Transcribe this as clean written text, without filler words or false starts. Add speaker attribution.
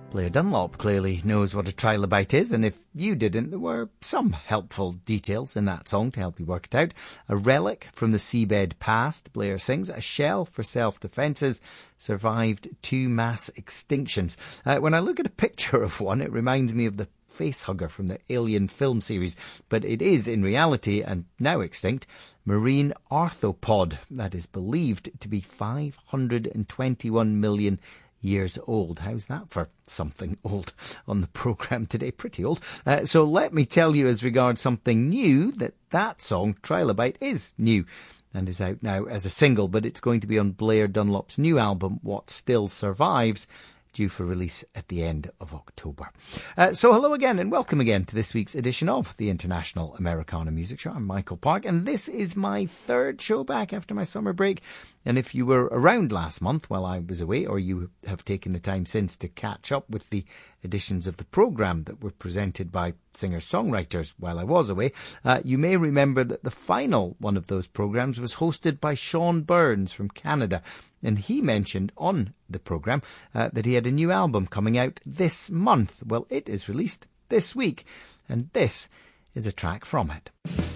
Speaker 1: Blair Dunlop clearly knows what a trilobite is, and if you didn't, there were some helpful details in that song to help you work it out. A relic from the seabed past, Blair sings, a shell for self-defences, survived 2 mass extinctions. When I look at a picture of one, it reminds me of the facehugger from the Alien film series, but it is in reality, and now extinct, marine arthropod that is believed to be 521 million years old. How's that for something old on the programme today? Pretty old. So let me tell you, as regards something new, that song, Trilobite, is new and is out now as a single, but it's going to be on Blair Dunlop's new album, What Still Survives, due for release at the end of October. So hello again and welcome again to this week's edition of the International Americana Music Show. I'm Michael Park, and this is my 3rd show back after my summer break. And if you were around last month while I was away, or you have taken the time since to catch up with the editions of the programme that were presented by singer-songwriters while I was away, you may remember that the final one of those programmes was hosted by Sean Burns from Canada. And he mentioned on the programme that he had a new album coming out this month. Well, it is released this week, and this is a track from it.